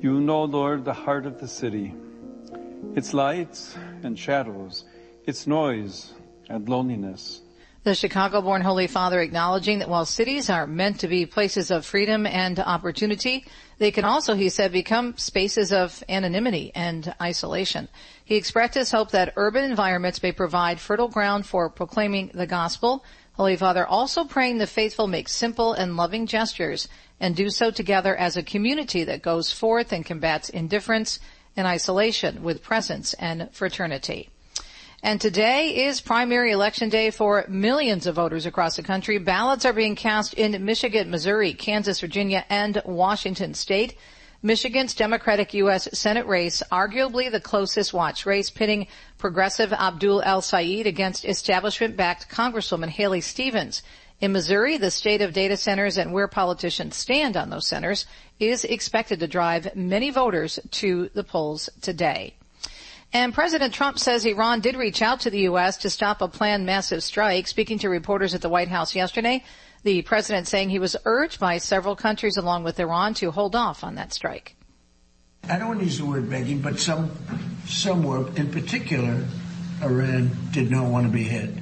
You know, Lord, the heart of the city, its lights and shadows, its noise and loneliness. The Chicago-born Holy Father acknowledging that while cities are meant to be places of freedom and opportunity, they can also, he said, become spaces of anonymity and isolation. He expressed his hope that urban environments may provide fertile ground for proclaiming the gospel. Holy Father also praying the faithful make simple and loving gestures and do so together as a community that goes forth and combats indifference and isolation with presence and fraternity. And today is primary election day for millions of voters across the country. Ballots are being cast in Michigan, Missouri, Kansas, Virginia, and Washington State. Michigan's Democratic U.S. Senate race, arguably the closest watched race, pitting progressive Abdul El-Sayed against establishment-backed Congresswoman Haley Stevens. In Missouri, the state of data centers and where politicians stand on those centers is expected to drive many voters to the polls today. And President Trump says Iran did reach out to the U.S. to stop a planned massive strike. Speaking to reporters at the White House yesterday, the president saying he was urged by several countries along with Iran to hold off on that strike. I don't want to use the word begging, but some were. In particular, Iran did not want to be hit.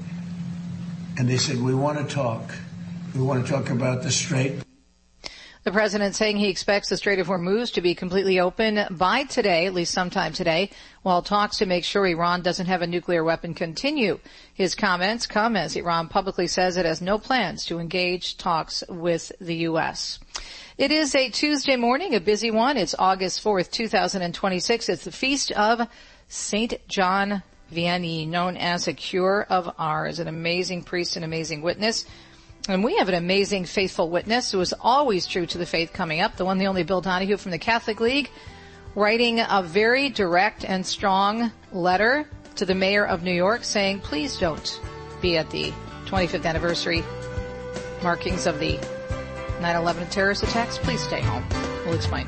And they said, we want to talk. We want to talk about the Strait. The president saying he expects the Strait of Hormuz to be completely open by today, at least sometime today, while talks to make sure Iran doesn't have a nuclear weapon continue. His comments come as Iran publicly says it has no plans to engage talks with the U.S. It is a Tuesday morning, a busy one. It's August 4th, 2026. It's the feast of St. John Vianney, known as a cure of Ars, an amazing priest, an amazing witness. And we have an amazing faithful witness who is always true to the faith coming up, the one, the only Bill Donahue from the Catholic League, writing a very direct and strong letter to the mayor of New York saying, please don't be at the 25th anniversary markings of the 9/11 terrorist attacks. Please stay home. We'll explain.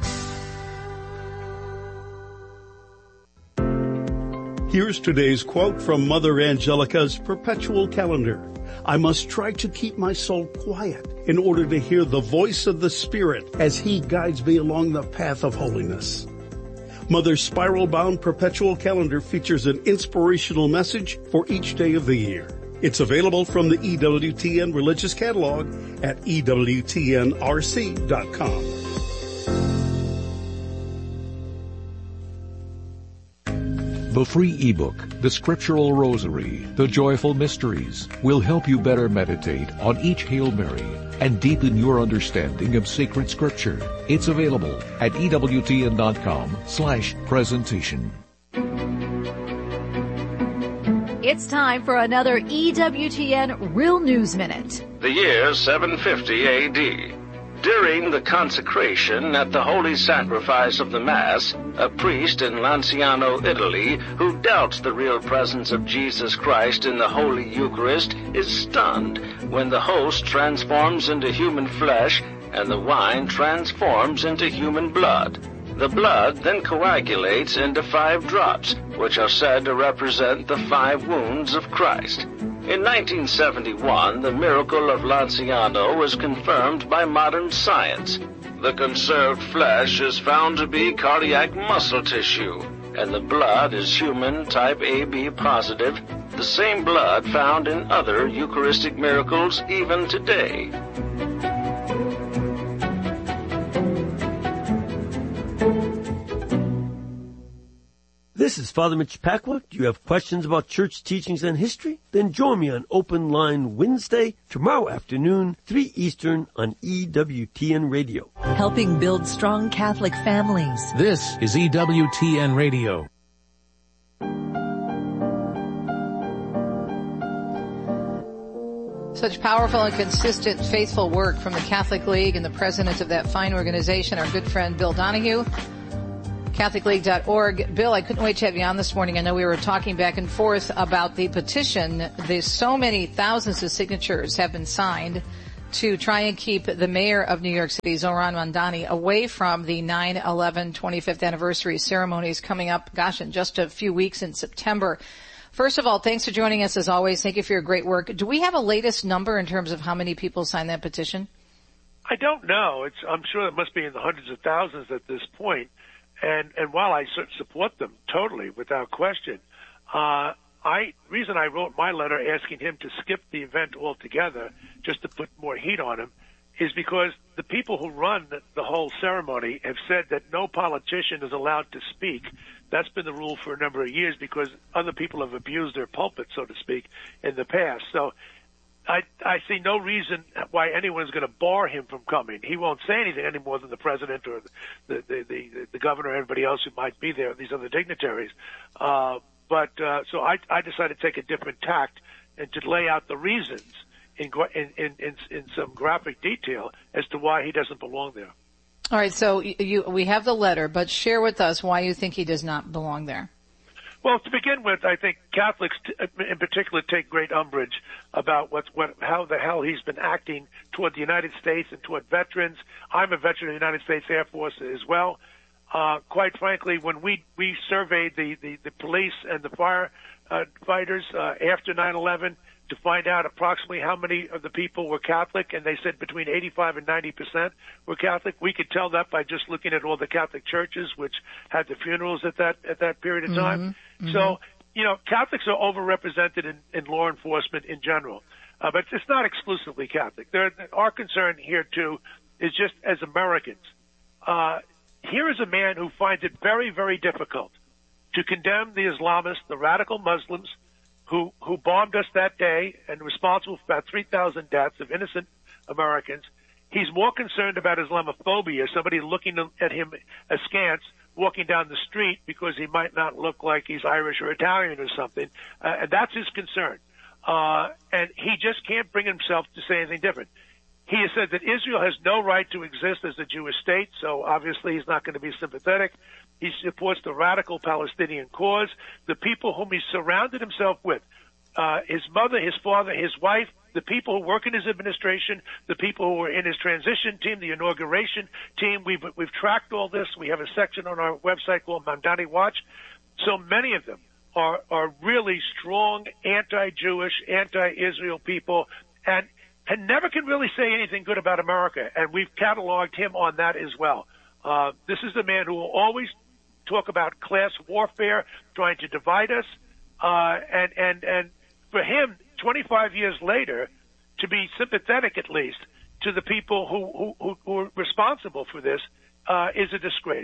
Here's today's quote from Mother Angelica's perpetual calendar. I must try to keep my soul quiet in order to hear the voice of the Spirit as He guides me along the path of holiness. Mother's spiral-bound perpetual calendar features an inspirational message for each day of the year. It's available from the EWTN Religious Catalog at EWTNRC.com. The free ebook, The Scriptural Rosary, The Joyful Mysteries, will help you better meditate on each Hail Mary and deepen your understanding of sacred Scripture. It's available at EWTN.com/presentation. It's time for another EWTN Real News Minute. The year 750 A.D. During the consecration at the Holy Sacrifice of the Mass, a priest in Lanciano, Italy, who doubts the real presence of Jesus Christ in the Holy Eucharist, is stunned when the host transforms into human flesh and the wine transforms into human blood. The blood then coagulates into 5 drops, which are said to represent the 5 wounds of Christ. In 1971, the miracle of Lanciano was confirmed by modern science. The conserved flesh is found to be cardiac muscle tissue, and the blood is human type AB positive, the same blood found in other Eucharistic miracles even today. This is Father Mitch Pacwa. Do you have questions about church teachings and history? Then join me on Open Line Wednesday, tomorrow afternoon, 3 Eastern on EWTN Radio. Helping build strong Catholic families. This is EWTN Radio. Such powerful and consistent faithful work from the Catholic League and the president of that fine organization, our good friend Bill Donahue. CatholicLeague.org. Bill, I couldn't wait to have you on this morning. I know we were talking back and forth about the petition. There's so many thousands of signatures have been signed to try and keep the mayor of New York City, Zohran Mamdani, away from the 9/11 25th anniversary ceremonies coming up, in just a few weeks in September. First of all, thanks for joining us as always. Thank you for your great work. Do we have a latest number in terms of how many people signed that petition? I don't know. I'm sure it must be in the hundreds of thousands at this point. And while I support them totally, without question, reason I wrote my letter asking him to skip the event altogether, just to put more heat on him, is because the people who run the whole ceremony have said that no politician is allowed to speak. That's been the rule for a number of years because other people have abused their pulpit, so to speak, in the past. So I see no reason why anyone's going to bar him from coming. He won't say anything any more than the president or the governor or everybody else who might be there, these other dignitaries. So I decided to take a different tact and to lay out the reasons in some graphic detail as to why he doesn't belong there. All right, so we have the letter, but share with us why you think he does not belong there. Well, to begin with, I think Catholics in particular take great umbrage about how the hell he's been acting toward the United States and toward veterans. I'm a veteran of the United States Air Force as well. Quite frankly, when we surveyed the police and the firefighters after 9/11 to find out approximately how many of the people were Catholic, and they said between 85 and 90% were Catholic. We could tell that by just looking at all the Catholic churches which had the funerals at that period of time. Mm-hmm. So, Catholics are overrepresented in law enforcement in general, but it's not exclusively Catholic. Our concern here too is just as Americans. Here is a man who finds it very, very difficult to condemn the Islamists, the radical Muslims, who bombed us that day and responsible for about 3,000 deaths of innocent Americans. He's more concerned about Islamophobia, somebody looking at him askance, walking down the street because he might not look like he's Irish or Italian or something, and that's his concern. And he just can't bring himself to say anything different. He has said that Israel has no right to exist as a Jewish state, so obviously he's not going to be sympathetic. He supports the radical Palestinian cause, the people whom he surrounded himself with, his mother, his father, his wife, the people who work in his administration, the people who were in his transition team, the inauguration team. We've tracked all this. We have a section on our website called Mamdani Watch. So many of them are really strong anti-Jewish, anti-Israel people, and never can really say anything good about America, and we've cataloged him on that as well. This is the man who will always talk about class warfare, trying to divide us, and for him, 25 years later, to be sympathetic at least to the people who are responsible for this is a disgrace.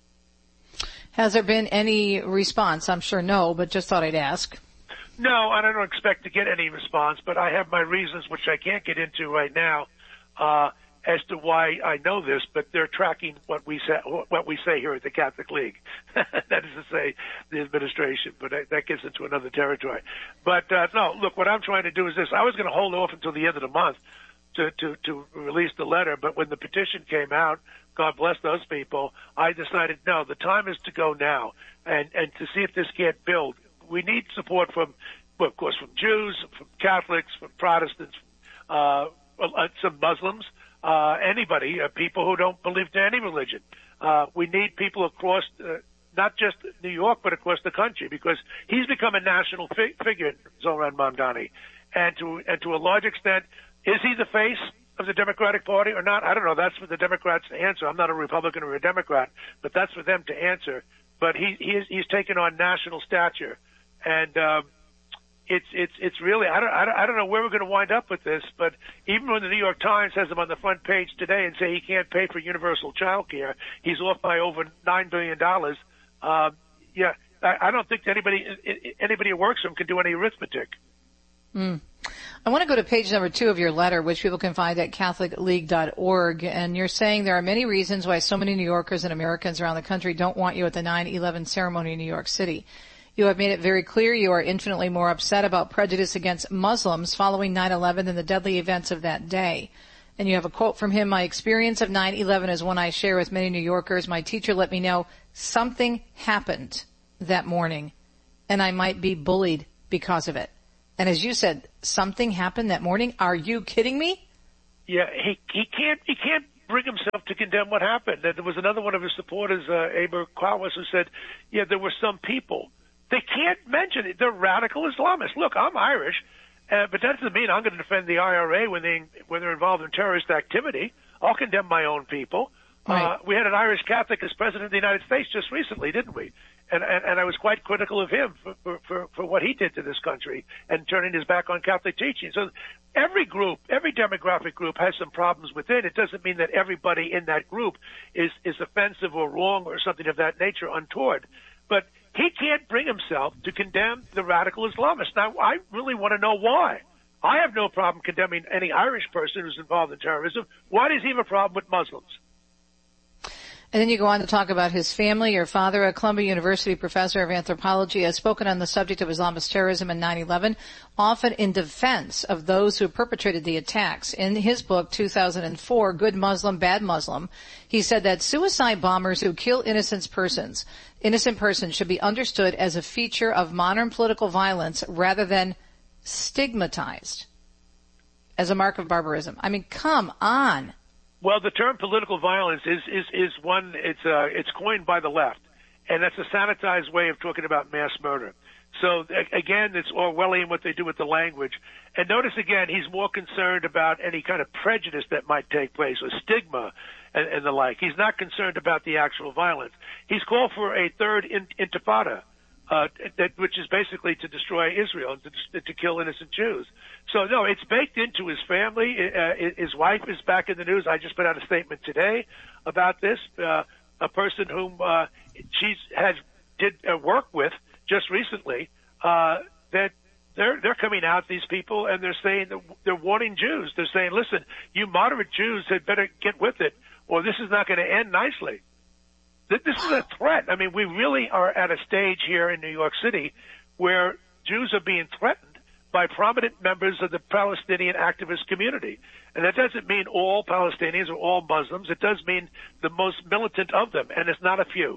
Has there been any response? I'm sure no, but just thought I'd ask. No, and I don't expect to get any response, but I have my reasons, which I can't get into right now, as to why I know this, but they're tracking what we say here at the Catholic League. That is to say, the administration, but that gets into another territory. But, no, look, what I'm trying to do is this. I was going to hold off until the end of the month to release the letter, but when the petition came out, God bless those people, I decided, no, the time is to go now and to see if this can't build. We need support from, well, of course, from Jews, from Catholics, from Protestants, some Muslims, anybody, people who don't believe in any religion. We need people across, not just New York, but across the country, because he's become a national figure, Zohran Mamdani. And to a large extent, is he the face of the Democratic Party or not? I don't know. That's for the Democrats to answer. I'm not a Republican or a Democrat, but that's for them to answer. But he's taken on national stature. And it's really I don't know where we're going to wind up with this, but even when the New York Times has him on the front page today and say he can't pay for universal child care, he's off by over $9 billion. Yeah, I don't think anybody who works for him can do any arithmetic. I want to go to page number 2 of your letter, which people can find at CatholicLeague.org, and you're saying there are many reasons why so many New Yorkers and Americans around the country don't want you at the 9/11 ceremony in New York City. You have made it very clear you are infinitely more upset about prejudice against Muslims following 9/11 than the deadly events of that day. And you have a quote from him, "My experience of 9/11 is one I share with many New Yorkers. My teacher let me know something happened that morning, and I might be bullied because of it." And as you said, something happened that morning? Are you kidding me? Yeah, he can't bring himself to condemn what happened. There was another one of his supporters, Aber Klaus, who said, yeah, there were some people. They can't mention it. They're radical Islamists. Look, I'm Irish, but that doesn't mean I'm going to defend the IRA when they're involved in terrorist activity. I'll condemn my own people. Right. We had an Irish Catholic as president of the United States just recently, didn't we? And I was quite critical of him for what he did to this country and turning his back on Catholic teaching. So every group, every demographic group has some problems within. It doesn't mean that everybody in that group is offensive or wrong or something of that nature, untoward. But he can't bring himself to condemn the radical Islamists. Now, I really want to know why. I have no problem condemning any Irish person who's involved in terrorism. Why does he have a problem with Muslims? And then you go on to talk about his family. Your father, a Columbia University professor of anthropology, has spoken on the subject of Islamist terrorism and 9/11, often in defense of those who perpetrated the attacks. In his book, 2004, Good Muslim, Bad Muslim, he said that suicide bombers who kill innocent persons should be understood as a feature of modern political violence rather than stigmatized as a mark of barbarism. I mean, come on. Well, the term political violence is one, it's coined by the left, and that's a sanitized way of talking about mass murder. So again, it's Orwellian what they do with the language. And notice again, he's more concerned about any kind of prejudice that might take place or stigma and the like. He's not concerned about the actual violence. He's called for a third intifada, which is basically to destroy Israel and to kill innocent Jews. So no, it's baked into his family. His wife is back in the news. I just put out a statement today about this. A person whom she did work with just recently, that they're coming out, these people, and they're saying they're warning Jews. They're saying, listen, you moderate Jews had better get with it, or this is not going to end nicely. This is a threat. I mean, we really are at a stage here in New York City where Jews are being threatened by prominent members of the Palestinian activist community. And that doesn't mean all Palestinians or all Muslims. It does mean the most militant of them, and it's not a few.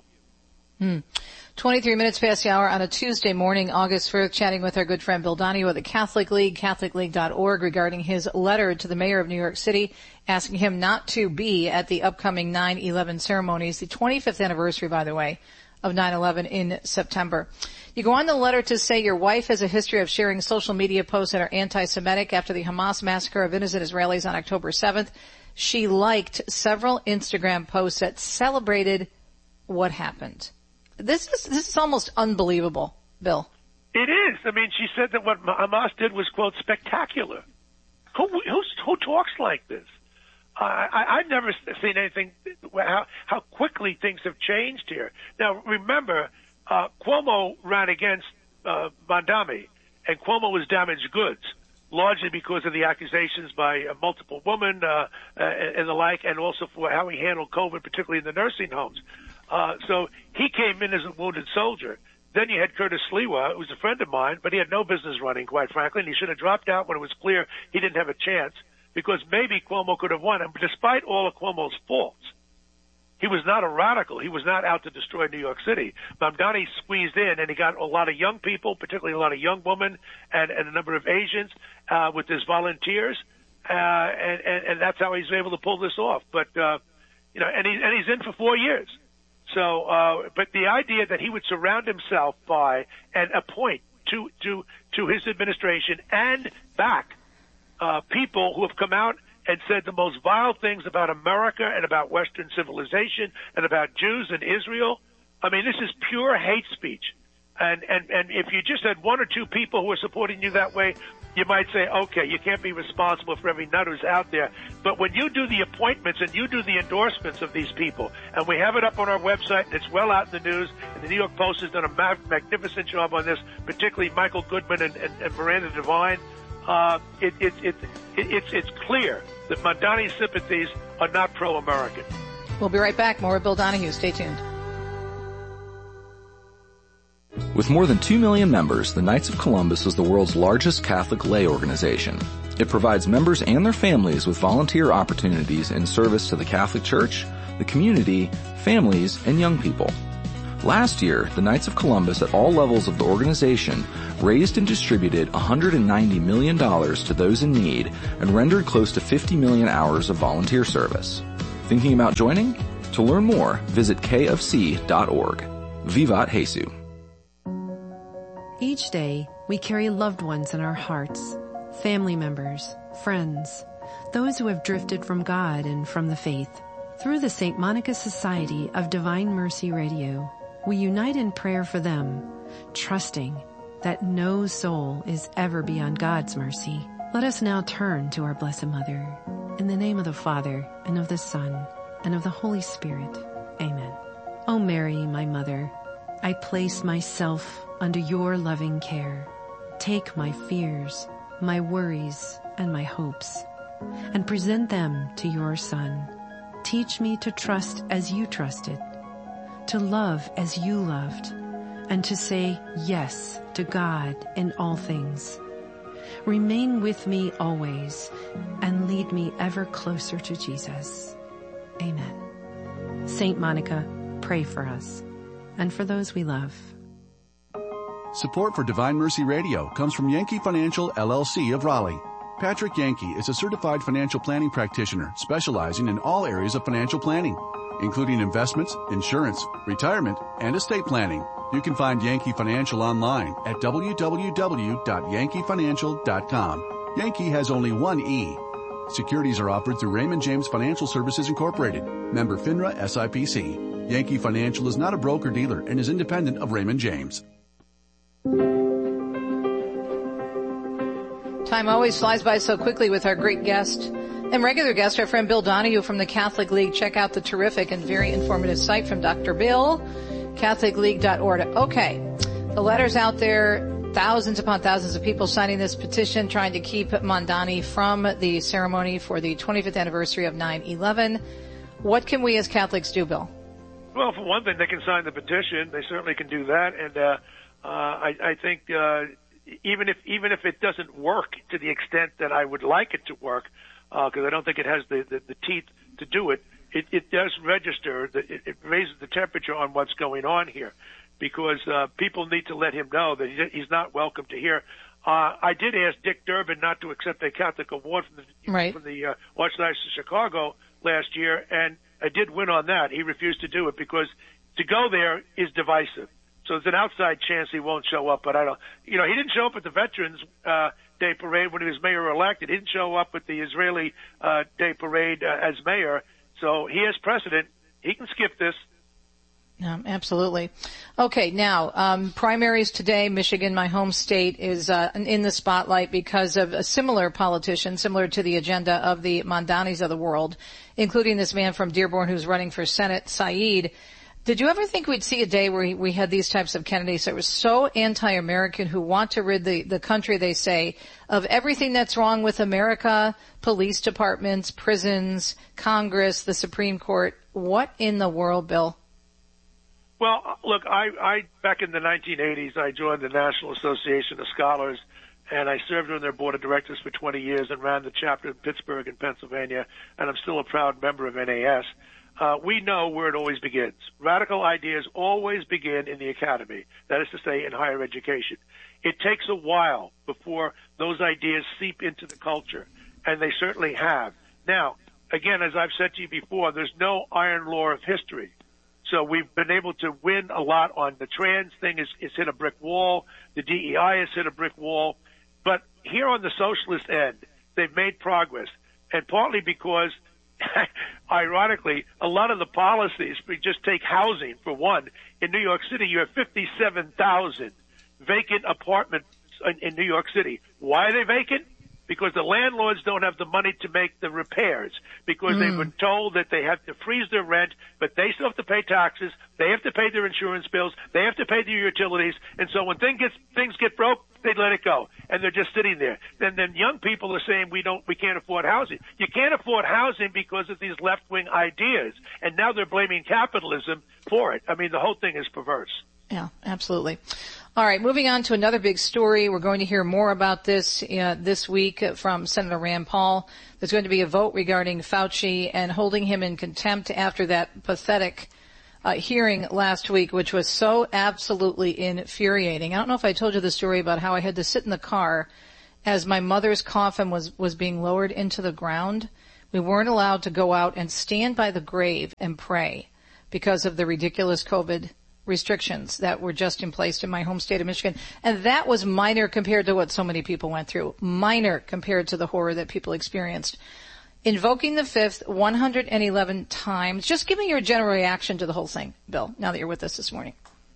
23 minutes past the hour on a Tuesday morning, August 1st, chatting with our good friend Bill Donahue of the Catholic League, CatholicLeague.org, regarding his letter to the mayor of New York City, asking him not to be at the upcoming 9/11 ceremonies, the 25th anniversary, by the way, of 9/11 in September. You go on the letter to say your wife has a history of sharing social media posts that are anti-Semitic after the Hamas massacre of innocent Israelis on October 7th. She liked several Instagram posts that celebrated what happened. This is almost unbelievable, Bill. It is. I mean, she said that what Hamas did was, quote, spectacular. Who talks like this? I've never seen anything, how quickly things have changed here. Now, remember, Cuomo ran against Mondami, and Cuomo was damaged goods, largely because of the accusations by multiple women and the like, and also for how he handled COVID, particularly in the nursing homes. So he came in as a wounded soldier. Then you had Curtis Sliwa, who was a friend of mine, but he had no business running, quite frankly, and he should have dropped out when it was clear he didn't have a chance, because maybe Cuomo could have won. And despite all of Cuomo's faults, he was not a radical. He was not out to destroy New York City. Mamdani squeezed in, and he got a lot of young people, particularly a lot of young women and a number of Asians with his volunteers, and that's how he's able to pull this off. But and he's in for 4 years. So, but the idea that he would surround himself by and appoint to his administration and back people who have come out and said the most vile things about America and about Western civilization and about Jews and Israel. I mean, this is pure hate speech. And if you just had one or two people who are supporting you that way, you might say, okay, you can't be responsible for every nut who's out there. But when you do the appointments and you do the endorsements of these people, and we have it up on our website, and it's well out in the news, and the New York Post has done a magnificent job on this, particularly Michael Goodman and Miranda Devine, it's clear that Mamdani's sympathies are not pro-American. We'll be right back. More with Bill Donahue. Stay tuned. With more than 2 million members, the Knights of Columbus is the world's largest Catholic lay organization. It provides members and their families with volunteer opportunities in service to the Catholic Church, the community, families, and young people. Last year, the Knights of Columbus at all levels of the organization raised and distributed $190 million to those in need and rendered close to 50 million hours of volunteer service. Thinking about joining? To learn more, visit kofc.org. Vivat Jesus. Each day, we carry loved ones in our hearts, family members, friends, those who have drifted from God and from the faith. Through the St. Monica Society of Divine Mercy Radio, we unite in prayer for them, trusting that no soul is ever beyond God's mercy. Let us now turn to our Blessed Mother. In the name of the Father, and of the Son, and of the Holy Spirit. Amen. O Mary, my Mother, I place myself under your loving care. Take my fears, my worries, and my hopes, and present them to your Son. Teach me to trust as you trusted, to love as you loved, and to say yes to God in all things. Remain with me always, and lead me ever closer to Jesus. Amen. Saint Monica, pray for us, and for those we love. Support for Divine Mercy Radio comes from Yankee Financial, LLC of Raleigh. Patrick Yankee is a certified financial planning practitioner specializing in all areas of financial planning, including investments, insurance, retirement, and estate planning. You can find Yankee Financial online at www.yankeefinancial.com. Yankee has only one E. Securities are offered through Raymond James Financial Services Incorporated, member FINRA SIPC. Yankee Financial is not a broker-dealer and is independent of Raymond James. Time always flies by so quickly with our great guest and regular guest, our friend Bill Donahue from the Catholic League. Check out the terrific and very informative site from Dr. Bill, CatholicLeague.org. Okay, the letter's out there. Thousands upon thousands of people signing this petition trying to keep Mondani from the ceremony for the 25th anniversary of 9/11. What can we as Catholics do, Bill? Well, for one thing, they can sign the petition. They certainly can do that. And I think even if it doesn't work to the extent that I would like it to work, because I don't think it has the teeth to do it, it does register, that it raises the temperature on what's going on here, because people need to let him know that he's not welcome to here. I did ask Dick Durbin not to accept a Catholic award from the Archdiocese of Chicago last year, and I did win on that. He refused to do it because to go there is divisive. So there's an outside chance he won't show up, but I don't, he didn't show up at the Veterans Day Parade when he was mayor-elected. He didn't show up at the Israeli Day Parade as mayor. So he has precedent. He can skip this. Absolutely. Okay, now, primaries today, Michigan, my home state, is in the spotlight because of a similar politician, similar to the agenda of the Mondanis of the world, including this man from Dearborn who's running for Senate, Saeed. Did you ever think we'd see a day where we had these types of candidates that were so anti-American, who want to rid the country, they say, of everything that's wrong with America, police departments, prisons, Congress, the Supreme Court? What in the world, Bill? Well, look, I back in the 1980s, I joined the National Association of Scholars, and I served on their board of directors for 20 years and ran the chapter in Pittsburgh in Pennsylvania, and I'm still a proud member of NAS. We know where it always begins. Radical ideas always begin in the academy, that is to say, in higher education. It takes a while before those ideas seep into the culture, and they certainly have. Now, again, as I've said to you before, there's no iron law of history. So we've been able to win a lot on the trans thing is hit a brick wall. The DEI has hit a brick wall. But here on the socialist end, they've made progress, and partly because ironically, a lot of the policies, we just take housing for one. In New York City, you have 57,000 vacant apartments in New York City. Why are they vacant? Because the landlords don't have the money to make the repairs, because they've been told that they have to freeze their rent, but they still have to pay taxes, they have to pay their insurance bills, they have to pay their utilities, and so when things get broke, they let it go, and they're just sitting there. Then young people are saying we can't afford housing. You can't afford housing because of these left-wing ideas, and now they're blaming capitalism for it. I mean, the whole thing is perverse. Yeah, absolutely. All right, moving on to another big story. We're going to hear more about this this week from Senator Rand Paul. There's going to be a vote regarding Fauci and holding him in contempt after that pathetic hearing last week, which was so absolutely infuriating. I don't know if I told you the story about how I had to sit in the car as my mother's coffin was being lowered into the ground. We weren't allowed to go out and stand by the grave and pray because of the ridiculous COVID restrictions that were just in place in my home state of Michigan. And that was minor compared to what so many people went through. Minor compared to the horror that people experienced. invoking the fifth 111 times. Just give me your general reaction to the whole thing, Bill, now that you're with us this morning.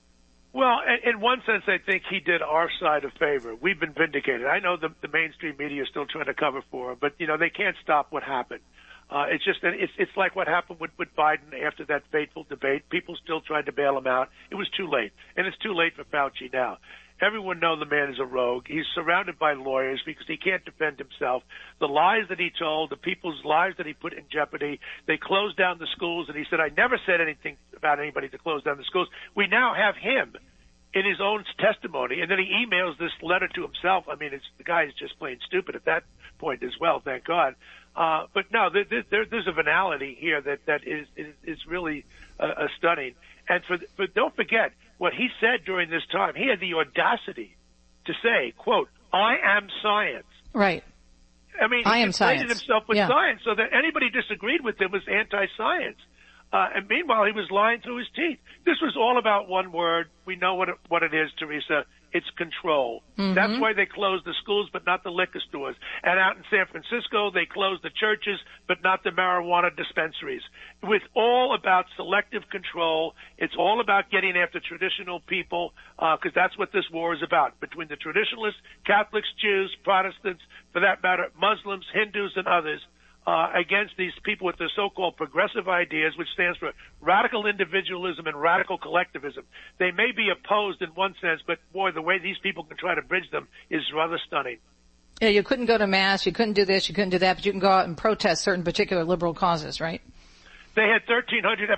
Well, in one sense, I think he did our side a favor. We've been vindicated. I know the mainstream media is still trying to cover for him, but, they can't stop what happened. It's just that it's like what happened with Biden after that fateful debate. People still tried to bail him out. It was too late, and it's too late for Fauci now. Everyone knows the man is a rogue. He's surrounded by lawyers because he can't defend himself. The lies that he told, the people's lives that he put in jeopardy, they closed down the schools, and he said, I never said anything about anybody to close down the schools. We now have him in his own testimony, and then he emails this letter to himself. I mean, the guy is just plain stupid at that point as well, thank God. But no, there's a venality here that is really stunning. And but don't forget what he said during this time. He had the audacity to say, quote, I am science. Right. I mean, he conflated himself with science so that anybody disagreed with him was anti-science. And meanwhile, he was lying through his teeth. This was all about one word. We know what it is, Teresa. It's control. Mm-hmm. That's why they closed the schools, but not the liquor stores. And out in San Francisco, they closed the churches, but not the marijuana dispensaries. It's all about selective control. It's all about getting after traditional people, because that's what this war is about, between the traditionalists, Catholics, Jews, Protestants, for that matter, Muslims, Hindus, and others. Against these people with their so-called progressive ideas, which stands for radical individualism and radical collectivism. They may be opposed in one sense, but boy, the way these people can try to bridge them is rather stunning. Yeah, you couldn't go to mass, you couldn't do this, you couldn't do that, but you can go out and protest certain particular liberal causes, right? They had 1,300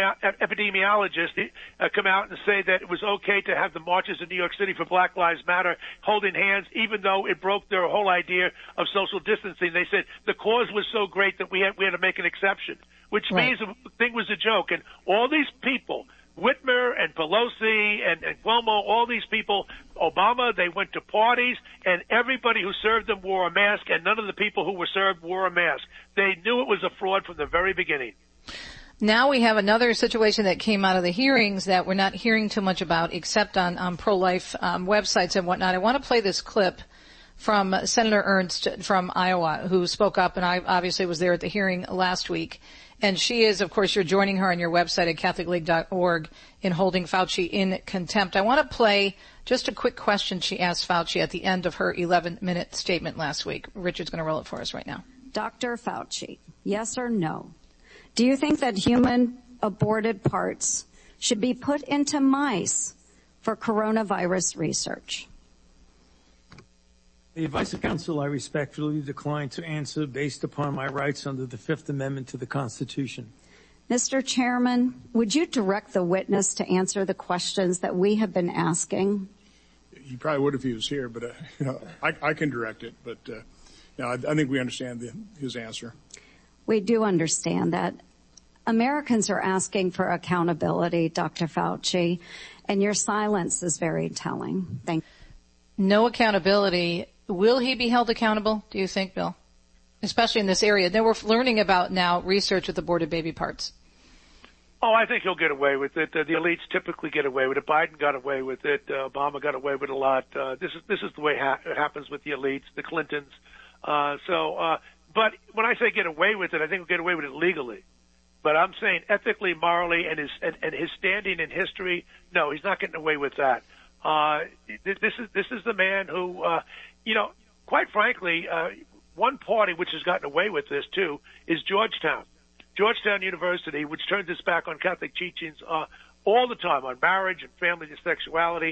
epidemiologists come out and say that it was okay to have the marches in New York City for Black Lives Matter holding hands, even though it broke their whole idea of social distancing. They said the cause was so great that we had to make an exception, which means the thing was a joke. And all these people, Whitmer and Pelosi and Cuomo, all these people, Obama, they went to parties, and everybody who served them wore a mask, and none of the people who were served wore a mask. They knew it was a fraud from the very beginning. Now we have another situation that came out of the hearings that we're not hearing too much about, except on pro-life websites and whatnot. I want to play this clip from Senator Ernst from Iowa, who spoke up, and I obviously was there at the hearing last week. And she is, of course, you're joining her on your website at CatholicLeague.org in holding Fauci in contempt. I want to play just a quick question she asked Fauci at the end of her 11-minute statement last week. Richard's going to roll it for us right now. Dr. Fauci, yes or no? Do you think that human aborted parts should be put into mice for coronavirus research? The advice of counsel I respectfully decline to answer based upon my rights under the Fifth Amendment to the Constitution. Mr. Chairman, would you direct the witness to answer the questions that we have been asking? He probably would if he was here, but I can direct it. But I think we understand his answer. We do understand that. Americans are asking for accountability, Dr. Fauci, and your silence is very telling. Thank you. No accountability. Will he be held accountable, do you think, Bill? Especially in this area. Then we're learning about now research with aborted baby parts. Oh, I think he'll get away with it. The elites typically get away with it. Biden got away with it. Obama got away with it a lot. This is the way it happens with the elites, the Clintons. But when I say get away with it, I think he'll get away with it legally. But I'm saying ethically, morally, and his standing in history, no, he's not getting away with that. This is the man who, quite frankly, one party which has gotten away with this too is Georgetown University, which turns its back on Catholic teachings all the time on marriage and family and sexuality.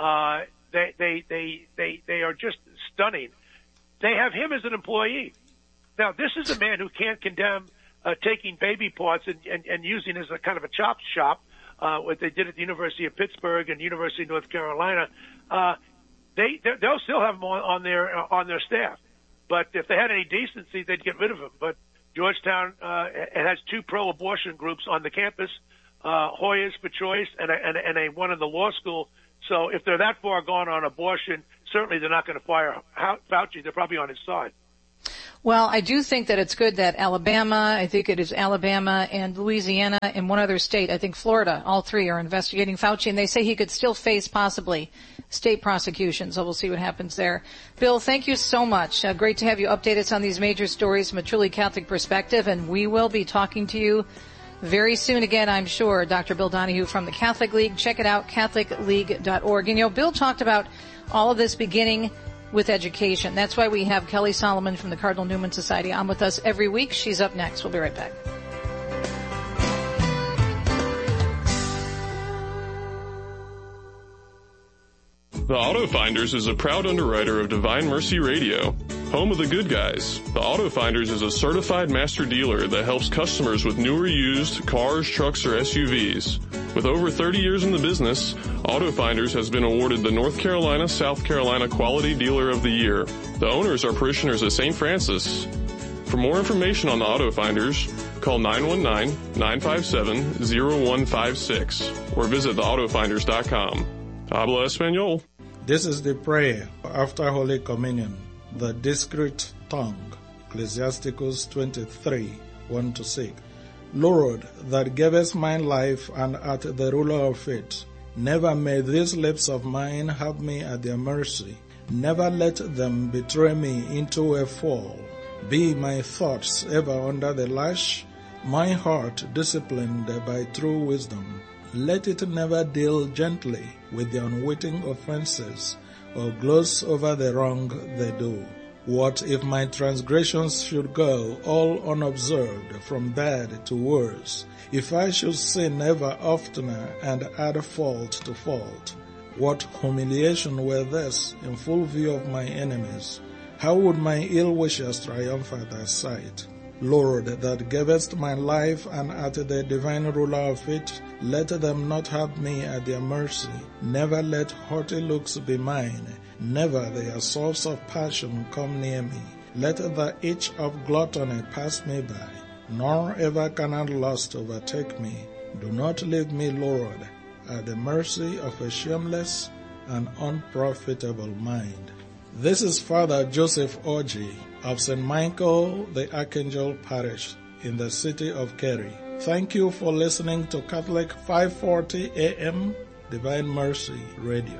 They are just stunning. They have him as an employee. Now, this is a man who can't condemn taking baby parts and using as a kind of a chop shop, what they did at the University of Pittsburgh and University of North Carolina. They'll still have him on their staff. But if they had any decency, they'd get rid of him. But Georgetown it has two pro-abortion groups on the campus, Hoyas for Choice and a one in the law school. So if they're that far gone on abortion, certainly they're not going to fire Fauci. They're probably on his side. Well, I do think that it's good that Alabama, I think it is Alabama and Louisiana and one other state, I think Florida, all three are investigating Fauci, and they say he could still face possibly state prosecution, so we'll see what happens there. Bill, thank you so much. Great to have you update us on these major stories from a truly Catholic perspective, and we will be talking to you very soon again, I'm sure. Dr. Bill Donohue from the Catholic League. Check it out, catholicleague.org. And, you know, Bill talked about all of this beginning with education. That's why we have Kelly Solomon from the Cardinal Newman Society on with us every week. She's up next. We'll be right back. The Auto Finders is a proud underwriter of Divine Mercy Radio, home of the good guys. The Auto Finders is a certified master dealer that helps customers with new or used cars, trucks, or SUVs. With over 30 years in the business, Auto Finders has been awarded the North Carolina, South Carolina Quality Dealer of the Year. The owners are parishioners at St. Francis. For more information on the Auto Finders, call 919-957-0156 or visit theautofinders.com. Habla Espanol. This is the prayer after Holy Communion, the discreet tongue, Ecclesiasticus 23, 1-6. Lord, that gavest mine life and art the ruler of it, never may these lips of mine have me at their mercy. Never let them betray me into a fall. Be my thoughts ever under the lash, my heart disciplined by true wisdom. Let it never deal gently with the unwitting offenses or gloss over the wrong they do. What if my transgressions should go all unobserved from bad to worse? If I should sin ever oftener and add fault to fault? What humiliation were this in full view of my enemies? How would my ill wishers triumph at thy sight? Lord, that gavest my life and art the divine ruler of it, let them not have me at their mercy. Never let haughty looks be mine. Never the assaults of passion come near me. Let the itch of gluttony pass me by, nor ever carnal lust overtake me. Do not leave me, Lord, at the mercy of a shameless and unprofitable mind. This is Father Joseph Orji of St. Michael the Archangel Parish in the city of Kerry. Thank you for listening to Catholic 540 AM Divine Mercy Radio.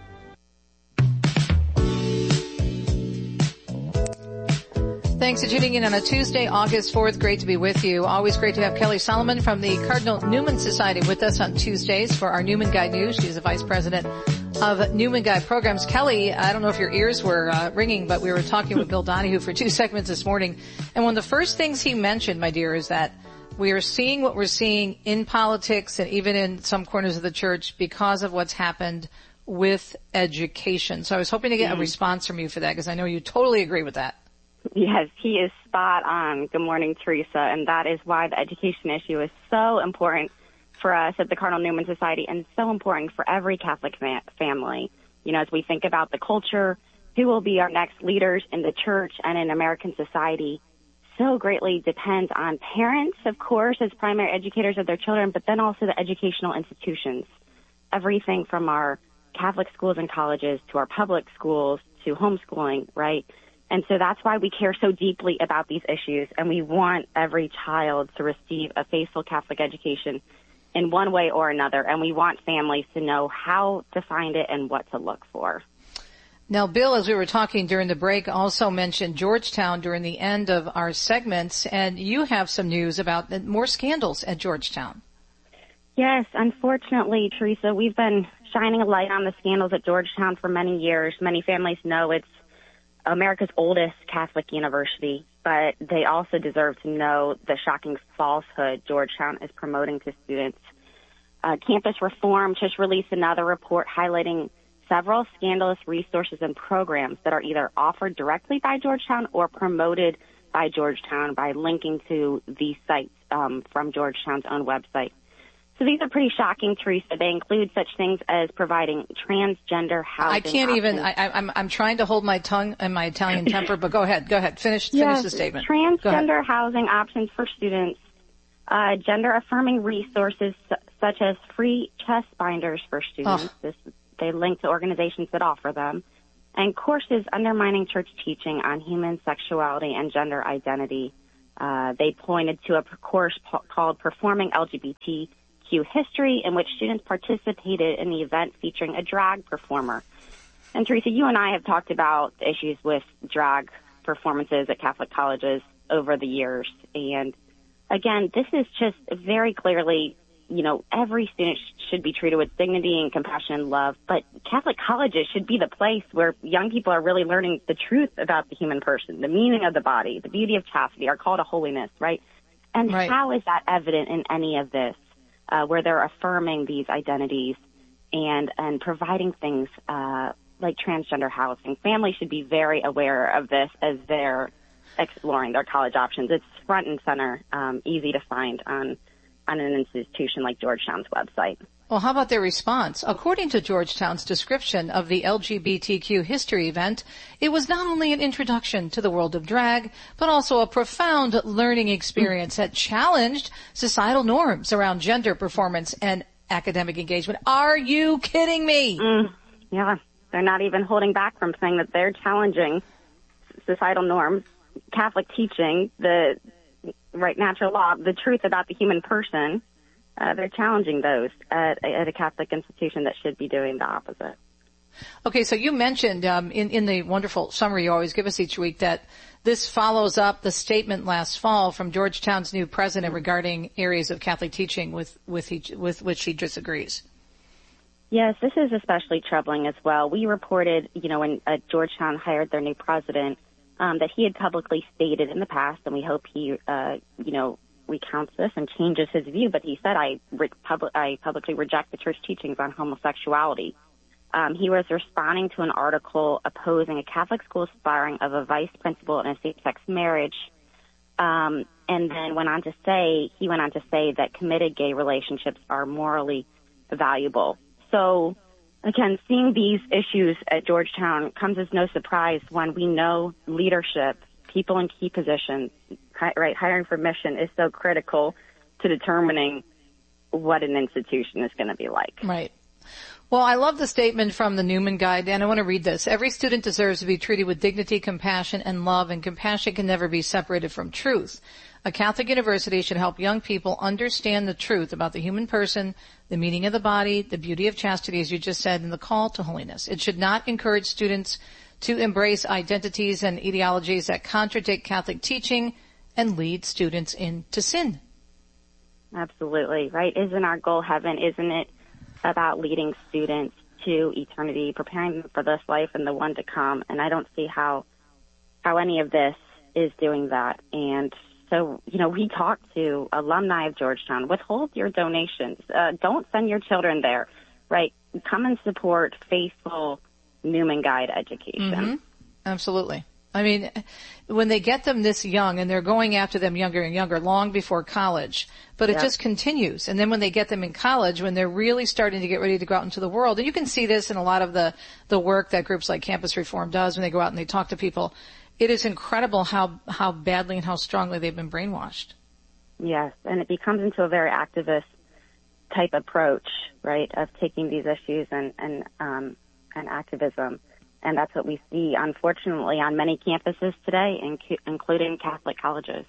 Thanks for tuning in on a Tuesday, August 4th. Great to be with you. Always great to have Kelly Solomon from the Cardinal Newman Society with us on Tuesdays for our Newman Guide News. She's the Vice President of Newman Guide Programs. Kelly, I don't know if your ears were ringing, but we were talking with Bill Donohue for 2 segments this morning. And one of the first things he mentioned, my dear, is that we are seeing what we're seeing in politics and even in some corners of the church because of what's happened with education. So I was hoping to get a response from you for that because I know you totally agree with that. Yes, he is spot on. Good morning, Teresa. And that is why the education issue is so important for us at the Cardinal Newman Society and so important for every Catholic family. You know, as we think about the culture, who will be our next leaders in the church and in American society, so greatly depends on parents, of course, as primary educators of their children, but then also the educational institutions. Everything from our Catholic schools and colleges to our public schools to homeschooling, right? And so that's why we care so deeply about these issues, and we want every child to receive a faithful Catholic education in one way or another, and we want families to know how to find it and what to look for. Now, Bill, as we were talking during the break, also mentioned Georgetown during the end of our segments, and you have some news about more scandals at Georgetown. Yes, unfortunately, Teresa, we've been shining a light on the scandals at Georgetown for many years. Many families know it's America's oldest Catholic university, but they also deserve to know the shocking falsehood Georgetown is promoting to students. Campus Reform just released another report highlighting several scandalous resources and programs that are either offered directly by Georgetown or promoted by Georgetown by linking to these sites from Georgetown's own website. So these are pretty shocking, Teresa. They include such things as providing transgender housing. I can't even. I'm trying to hold my tongue and my Italian temper, but go ahead. Finish the statement. Transgender housing options for students, gender-affirming resources such as free chest binders for students. They link to organizations that offer them. and courses undermining church teaching on human sexuality and gender identity. They pointed to a course called Performing LGBTQ History, in which students participated in the event featuring a drag performer. And Teresa, you and I have talked about issues with drag performances at Catholic colleges over the years. And again, this is just very clearly, every student should be treated with dignity and compassion and love. But Catholic colleges should be the place where young people are really learning the truth about the human person, the meaning of the body, the beauty of chastity, our call to holiness, right? And how is that evident in any of this, where they're affirming these identities and providing things like transgender housing? Families should be very aware of this as they're exploring their college options. It's front and center, easy to find on an institution like Georgetown's website. Well, how about their response? According to Georgetown's description of the LGBTQ history event, it was not only an introduction to the world of drag, but also a profound learning experience that challenged societal norms around gender, performance, and academic engagement. Are you kidding me? Yeah, they're not even holding back from saying that they're challenging societal norms, Catholic teaching, the natural law, the truth about the human person. They're challenging those at a Catholic institution that should be doing the opposite. Okay, so you mentioned in the wonderful summary you always give us each week that this follows up the statement last fall from Georgetown's new president regarding areas of Catholic teaching with which he disagrees. Yes, this is especially troubling as well. We reported, when Georgetown hired their new president, that he had publicly stated in the past, and we hope he, recounts this and changes his view, but he said, I publicly reject the church teachings on homosexuality. He was responding to an article opposing a Catholic school aspiring of a vice principal in a same-sex marriage, and then went on to say that committed gay relationships are morally valuable. So, again, seeing these issues at Georgetown comes as no surprise when we know leadership, people in key positions, right, hiring for mission is so critical to determining what an institution is going to be like. Right. Well, I love the statement from the Newman Guide, and I want to read this. Every student deserves to be treated with dignity, compassion, and love, and compassion can never be separated from truth. A Catholic university should help young people understand the truth about the human person, the meaning of the body, the beauty of chastity, as you just said, and the call to holiness. It should not encourage students to embrace identities and ideologies that contradict Catholic teaching and lead students into sin. Absolutely, right? Isn't our goal heaven? Isn't it about leading students to eternity, preparing them for this life and the one to come? And I don't see how any of this is doing that. And so, we talk to alumni of Georgetown. Withhold your donations. Don't send your children there, right? Come and support faithful Newman Guide education. Mm-hmm. Absolutely. I mean, when they get them this young, and they're going after them younger and younger, long before college, but it just continues. And then when they get them in college, when they're really starting to get ready to go out into the world, and you can see this in a lot of the work that groups like Campus Reform does when they go out and they talk to people, it is incredible how badly and how strongly they've been brainwashed. Yes, and it becomes into a very activist type approach, right, of taking these issues and activism. And that's what we see, unfortunately, on many campuses today, including Catholic colleges.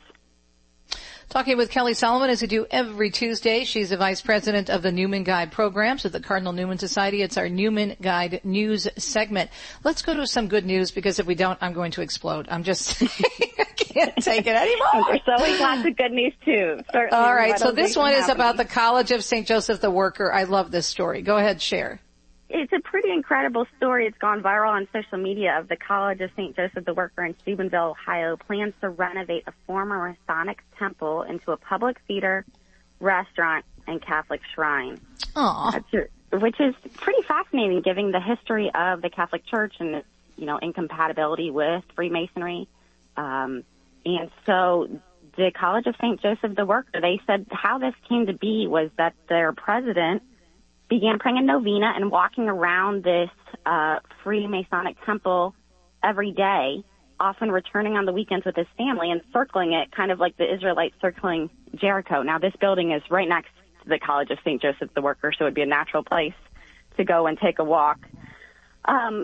Talking with Kelly Solomon, as we do every Tuesday. She's the vice president of the Newman Guide programs at the Cardinal Newman Society. It's our Newman Guide news segment. Let's go to some good news, because if we don't, I'm going to explode. I'm just, I can't take it anymore. There's always lots of good news, too. Certainly. All right, so this one is about the College of St. Joseph the Worker. I love this story. Go ahead, share. It's a pretty incredible story. It's gone viral on social media. Of the College of St. Joseph the Worker in Steubenville, Ohio, plans to renovate a former Masonic temple into a public theater, restaurant, and Catholic shrine. Aww. Which is pretty fascinating, given the history of the Catholic Church and its, incompatibility with Freemasonry. And so the College of St. Joseph the Worker, they said how this came to be was that their president began praying a novena and walking around this Freemasonic temple every day, often returning on the weekends with his family and circling it, kind of like the Israelites circling Jericho. Now, this building is right next to the College of St. Joseph the Worker, so it would be a natural place to go and take a walk.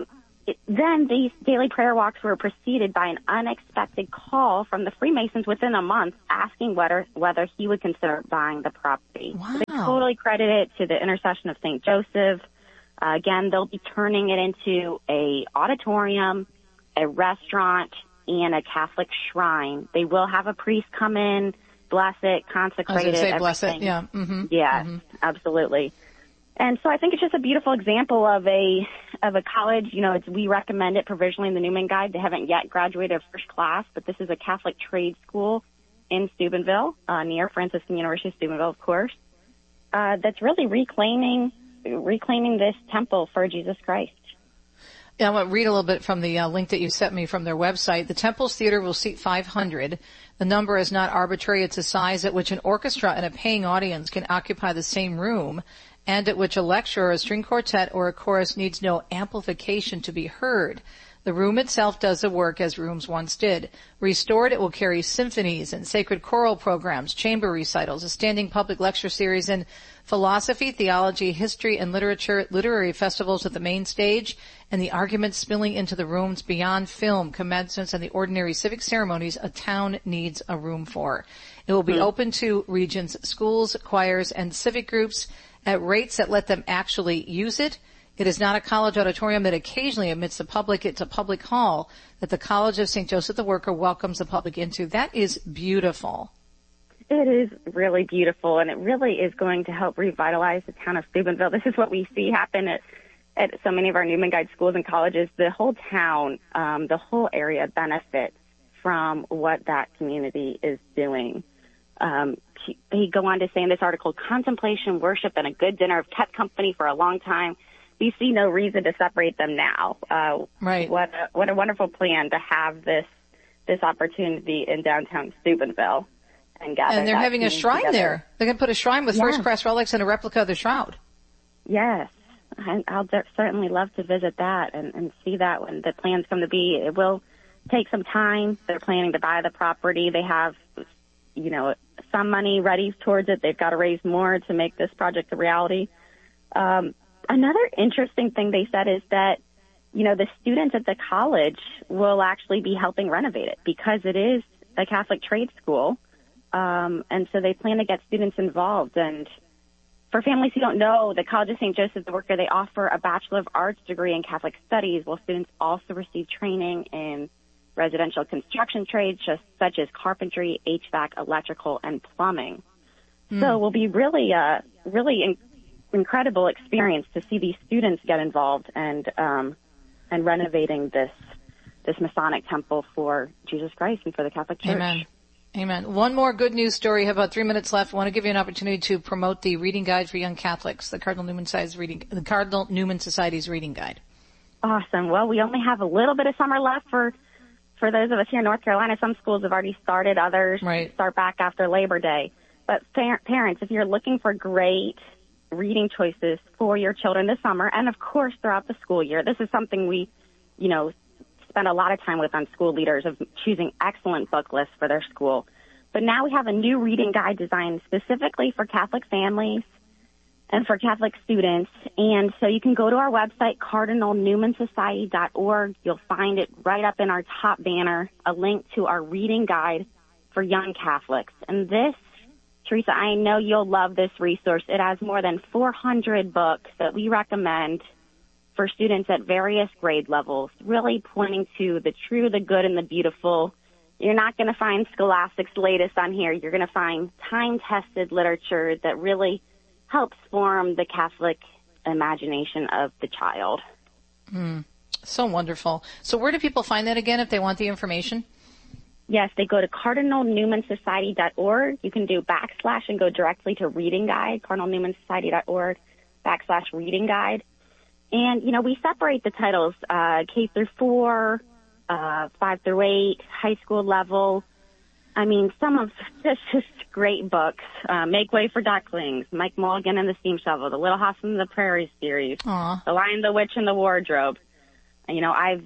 then these daily prayer walks were preceded by an unexpected call from the Freemasons within a month asking whether he would consider buying the property. Wow. So they totally credit it to the intercession of St. Joseph. Again, they'll be turning it into a auditorium, a restaurant, and a Catholic shrine. They will have a priest come in, bless it, consecrate it. Say bless it, yeah. Mm-hmm. Yeah, absolutely. And so I think it's just a beautiful example of a college. You know, we recommend it provisionally in the Newman Guide. They haven't yet graduated first class, but this is a Catholic trade school in Steubenville, near Franciscan University of Steubenville, of course. That's really reclaiming this temple for Jesus Christ. Yeah, I want to read a little bit from the link that you sent me from their website. The Temple's Theater will seat 500. The number is not arbitrary. It's a size at which an orchestra and a paying audience can occupy the same room, and at which a lecturer, a string quartet, or a chorus needs no amplification to be heard. The room itself does the work as rooms once did. Restored, it will carry symphonies and sacred choral programs, chamber recitals, a standing public lecture series in philosophy, theology, history, and literature, literary festivals at the main stage, and the arguments spilling into the rooms beyond film, commencements, and the ordinary civic ceremonies a town needs a room for. It will be open to regions, schools, choirs, and civic groups at rates that let them actually use it. It is not a college auditorium that occasionally admits the public. It's a public hall that the College of St. Joseph the Worker welcomes the public into. That is beautiful. It is really beautiful, and it really is going to help revitalize the town of Steubenville. This is what we see happen at so many of our Newman Guide schools and colleges. The whole town, the whole area benefits from what that community is doing. They go on to say in this article, contemplation, worship, and a good dinner have kept company for a long time. We see no reason to separate them now. Right. What a wonderful plan to have this opportunity in downtown Steubenville and gather. And they're having a shrine together. there. They're going to put a shrine with first class relics and a replica of the shroud. Yes. I'll certainly love to visit that and see that when the plans come to be. It will take some time. They're planning to buy the property. They have, some money ready towards it. They've got to raise more to make this project a reality. Another interesting thing they said is that, the students at the college will actually be helping renovate it because it is a Catholic trade school. And so they plan to get students involved. And for families who don't know, the College of St. Joseph the Worker, they offer a Bachelor of Arts degree in Catholic Studies, while students also receive training in residential construction trades, such as carpentry, HVAC, electrical, and plumbing. So it will be really incredible experience to see these students get involved and renovating this Masonic temple for Jesus Christ and for the Catholic Church. Amen. One more good news story. I have about 3 minutes left. I want to give you an opportunity to promote the reading guide for young Catholics, the Cardinal Newman Society's reading guide. Awesome. Well, we only have a little bit of summer left for those of us here in North Carolina. Some schools have already started. Others start back after Labor Day. But parents, if you're looking for great reading choices for your children this summer, and of course throughout the school year, this is something we, spend a lot of time with on school leaders, of choosing excellent book lists for their school. But now we have a new reading guide designed specifically for Catholic families and for Catholic students. And so you can go to our website, cardinalnewmansociety.org. You'll find it right up in our top banner, a link to our reading guide for young Catholics. And this, Teresa, I know you'll love this resource. It has more than 400 books that we recommend for students at various grade levels, really pointing to the true, the good, and the beautiful. You're not going to find Scholastic's latest on here. You're going to find time-tested literature that really helps form the Catholic imagination of the child. So wonderful. So where do people find that again if they want the information? Yes, they go to cardinalnewmansociety.org. You can do / and go directly to Reading Guide, cardinalnewmansociety.org / Reading Guide. And, we separate the titles, K through 4, 5 through 8, high school level. I mean, some of just great books. Make Way for Ducklings, Mike Mulligan and the Steam Shovel, The Little House on the Prairie series, The Lion, the Witch, and the Wardrobe. I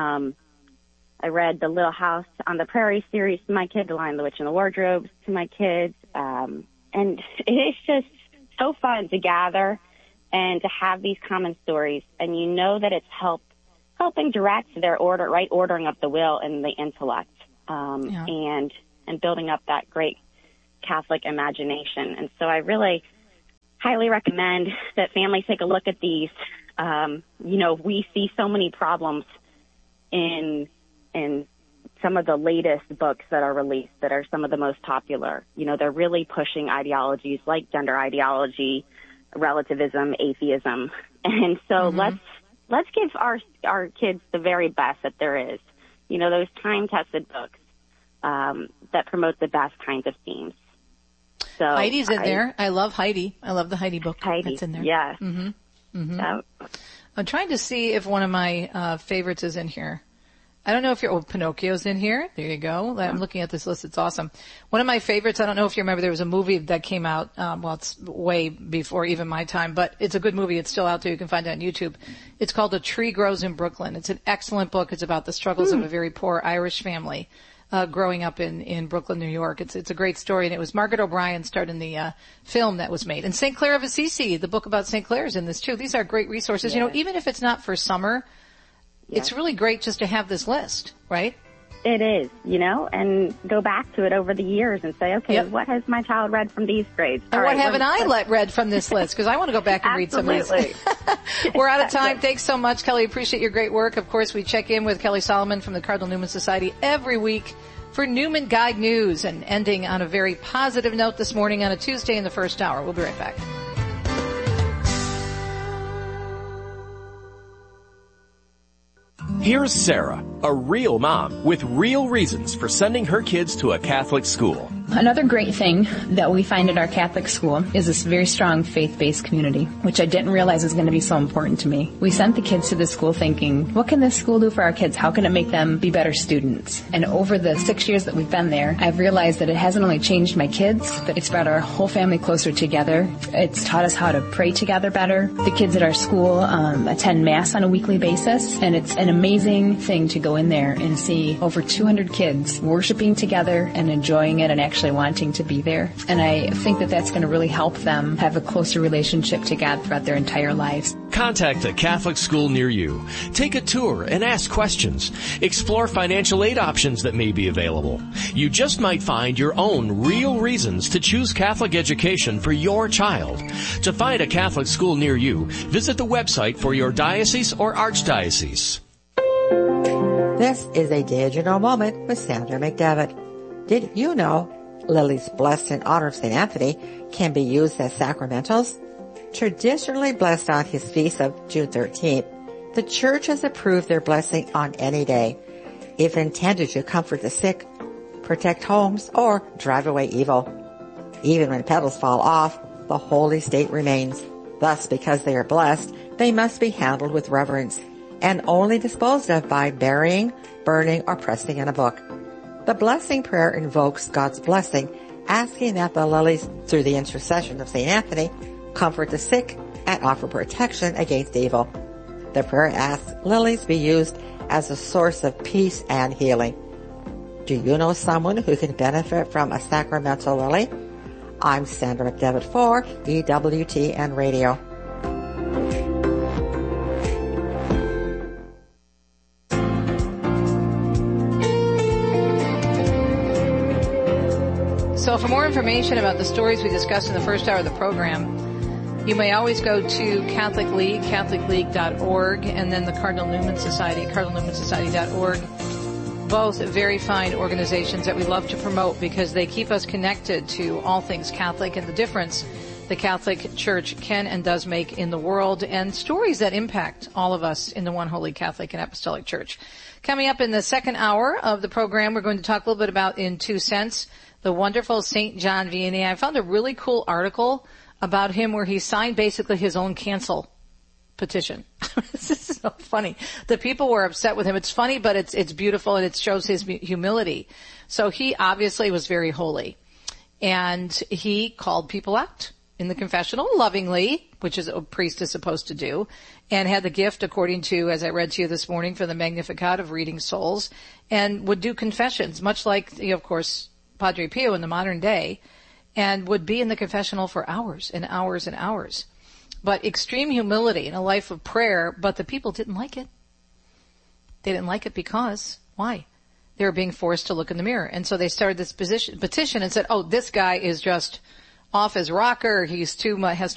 read The Little House on the Prairie series to my kids, The Lion, the Witch, and the Wardrobe to my kids. And it's just so fun to gather and to have these common stories. And that it's helping direct their right ordering of the will and the intellect, and building up that great Catholic imagination. And so I really highly recommend that families take a look at these. We see so many problems in some of the latest books that are released that are some of the most popular. They're really pushing ideologies like gender ideology, relativism, atheism. And so let's give our kids the very best that there is. Those time-tested books that promote the best kinds of themes. So Heidi's in there. I love Heidi. I love the Heidi book. Heidi, that's in there. Yeah. I'm trying to see if one of my favorites is in here. I don't know if Pinocchio's in here. There you go. I'm looking at this list. It's awesome. One of my favorites, I don't know if you remember, there was a movie that came out, it's way before even my time, but it's a good movie. It's still out there. You can find it on YouTube. It's called A Tree Grows in Brooklyn. It's an excellent book. It's about the struggles of a very poor Irish family, growing up in Brooklyn, New York. It's a great story, and it was Margaret O'Brien starred in the film that was made. And St. Clair of Assisi, the book about St. Clair, is in this too. These are great resources. Yeah. Even if it's not for summer, it's really great just to have this list, right? It is, and go back to it over the years and say, okay, what has my child read from these grades? And what haven't I read from this list? Because I want to go back and read some of these. We're out of time. Thanks so much, Kelly. Appreciate your great work. Of course, we check in with Kelly Solomon from the Cardinal Newman Society every week for Newman Guide News, and ending on a very positive note this morning on a Tuesday in the first hour. We'll be right back. Here's Sarah, a real mom with real reasons for sending her kids to a Catholic school. Another great thing that we find at our Catholic school is this very strong faith-based community, which I didn't realize was going to be so important to me. We sent the kids to this school thinking, what can this school do for our kids? How can it make them be better students? And over the 6 years that we've been there, I've realized that it hasn't only changed my kids, but it's brought our whole family closer together. It's taught us how to pray together better. The kids at our school attend Mass on a weekly basis, and it's an amazing thing to go in there and see over 200 kids worshiping together and enjoying it and actually wanting to be there. And I think that that's going to really help them have a closer relationship to God throughout their entire lives. Contact a Catholic school near you. Take a tour and ask questions. Explore financial aid options that may be available. You just might find your own real reasons to choose Catholic education for your child. To find a Catholic school near you, visit the website for your diocese or archdiocese. This is a Did You Know moment with Sandra McDevitt. Did you know lilies blessed in honor of St. Anthony can be used as sacramentals? Traditionally blessed on his feast of June 13th, the Church has approved their blessing on any day, if intended to comfort the sick, protect homes, or drive away evil. Even when petals fall off, the holy state remains. Thus, because they are blessed, they must be handled with reverence and only disposed of by burying, burning, or pressing in a book. The blessing prayer invokes God's blessing, asking that the lilies, through the intercession of St. Anthony, comfort the sick and offer protection against evil. The prayer asks lilies be used as a source of peace and healing. Do you know someone who can benefit from a sacramental lily? I'm Sandra McDevitt for EWTN Radio. So for more information about the stories we discussed in the first hour of the program, you may always go to Catholic League, CatholicLeague.org, and then the Cardinal Newman Society, CardinalNewmanSociety.org. Both very fine organizations that we love to promote because they keep us connected to all things Catholic and the difference the Catholic Church can and does make in the world, and stories that impact all of us in the one holy Catholic and Apostolic Church. Coming up in the second hour of the program, we're going to talk a little bit about, in 2 cents, the wonderful St. John Vianney. I found a really cool article about him where he signed basically his own cancel petition. This is so funny. The people were upset with him. It's funny, but it's beautiful, and it shows his humility. So he obviously was very holy, and he called people out in the confessional lovingly, which is a priest is supposed to do, and had the gift, according to, as I read to you this morning, for the Magnificat, of reading souls, and would do confessions, much like, of course, Padre Pio in the modern day, and would be in the confessional for hours and hours and hours. But extreme humility and a life of prayer, but the people didn't like it. They didn't like it because, why? They were being forced to look in the mirror. And so they started this petition and said, oh, this guy is just off his rocker. He's has